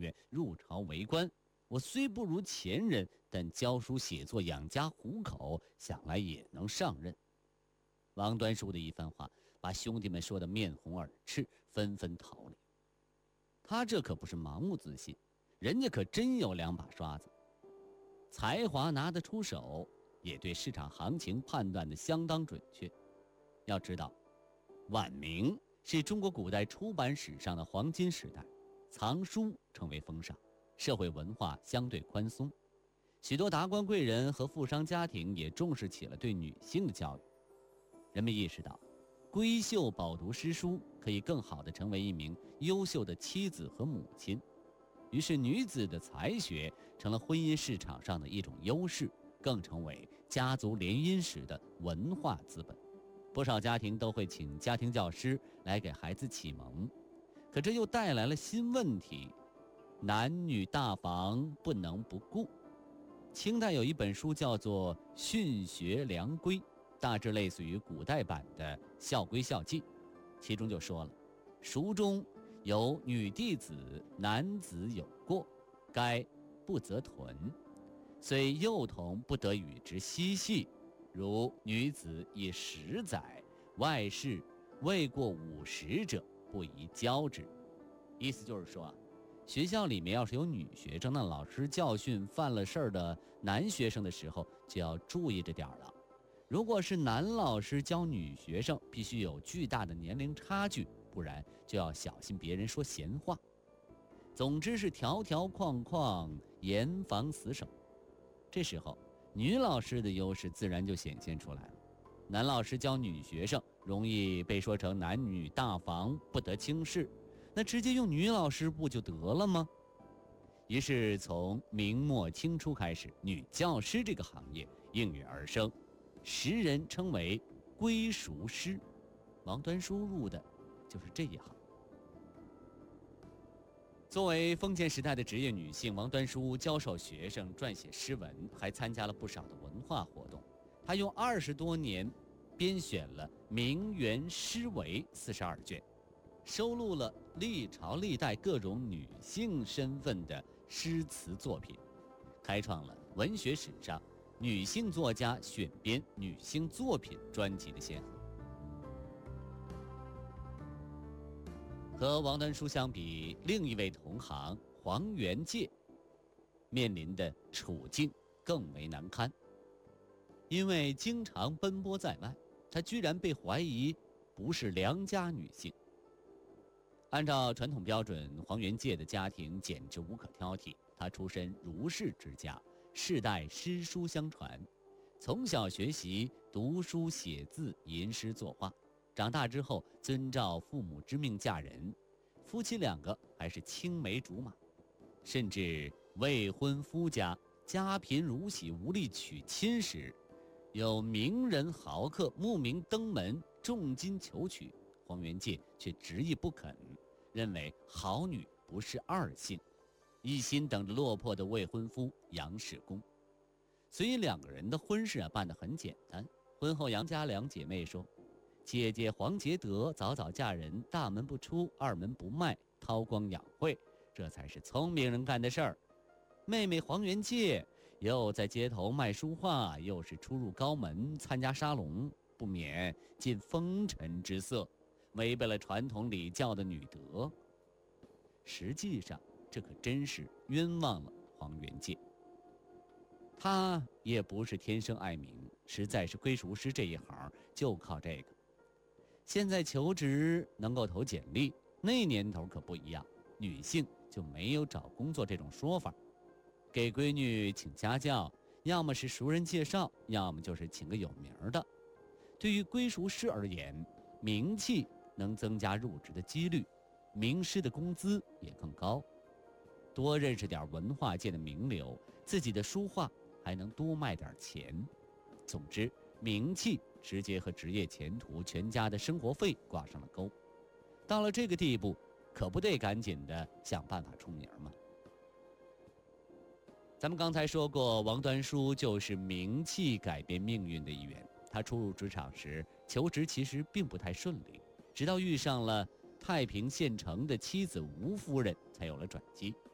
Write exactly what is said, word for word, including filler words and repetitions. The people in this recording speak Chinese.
愿入朝为官。我虽不如前人，但教书写作养家糊口，想来也能上任。王端书的一番话把兄弟们说得面红耳赤，纷纷逃离。他这可不是盲目自信，人家可真有两把刷子，才华拿得出手，也对市场行情判断得相当准确。要知道，晚明是中国古代出版史上的黄金时代，藏书成为风尚，社会文化相对宽松，许多达官贵人和富商家庭也重视起了对女性的教育。人们意识到，闺秀饱读诗书可以更好地成为一名优秀的妻子和母亲，于是女子的才学成了婚姻市场上的一种优势，更成为家族联姻时的文化资本。不少家庭都会请家庭教师来给孩子启蒙，可这又带来了新问题，男女大防不能不顾。清代有一本书叫做《训学良规》，大致类似于古代版的《校规校纪》，其中就说了，塾中有女弟子，男子有过，该不择屯，虽幼童不得与之嬉戏，如女子以十载，外事未过五十者，不宜教之。意思就是说啊，学校里面要是有女学生，那老师教训犯了事儿的男学生的时候，就要注意着点儿了。如果是男老师教女学生，必须有巨大的年龄差距，不然就要小心别人说闲话。总之是条条框框，严防死守。这时候，女老师的优势自然就显现出来了。男老师教女学生，容易被说成男女大防，不得轻视，那直接用女老师不就得了吗？于是从明末清初开始，女教师这个行业应运而生，时人称为闺塾师。王端书入的就是这一行。作为封建时代的职业女性，王端书教授学生，撰写诗文，还参加了不少的文化活动。她用二十多年编选了《名园诗维》四十二卷，收录了历朝历代各种女性身份的诗词作品，开创了文学史上女性作家选编女性作品专辑的先河。和王端书相比，另一位同行黄元介面临的处境更为难堪。因为经常奔波在外，她居然被怀疑不是良家女性。按照传统标准，黄元介的家庭简直无可挑剔。她出身儒士之家，世代诗书相传，从小学习读书写字吟诗作画，长大之后遵照父母之命嫁人，夫妻两个还是青梅竹马，甚至未婚夫家家贫如洗无力娶亲时，有名人豪客慕名登门重金求娶，黄元介却执意不肯，认为好女不是二姓，一心等着落魄的未婚夫杨世功。所以两个人的婚事啊办得很简单。婚后杨家两姐妹说，姐姐黄杰德早早嫁人，大门不出二门不迈，韬光养晦，这才是聪明人干的事儿。妹妹黄元介又在街头卖书画，又是出入高门参加沙龙，不免尽风尘之色，违背了传统礼教的女德。实际上这可真是冤枉了黄元介。他也不是天生爱名，实在是闺塾师这一行就靠这个。现在求职能够投简历，那年头可不一样，女性就没有找工作这种说法。给闺女请家教，要么是熟人介绍，要么就是请个有名的。对于闺塾师而言，名气能增加入职的几率，名师的工资也更高。多认识点文化界的名流，自己的书画还能多卖点钱。总之，名气直接和职业前途、全家的生活费挂上了钩。到了这个地步，可不得赶紧的想办法出名吗？咱们刚才说过，王端书就是名气改变命运的一员。他初入职场时，求职其实并不太顺利，直到遇上了太平县城的妻子吴夫人，才有了转机。